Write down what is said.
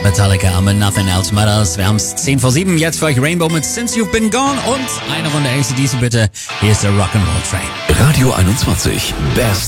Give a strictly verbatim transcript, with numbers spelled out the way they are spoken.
Metallica mit Nothing Else Matters. Wir haben es zehn vor sieben, jetzt für euch Rainbow mit Since You've Been Gone und eine Runde A C D C bitte. Hier ist der Rock'n'Roll Train. Radio einundzwanzig, Best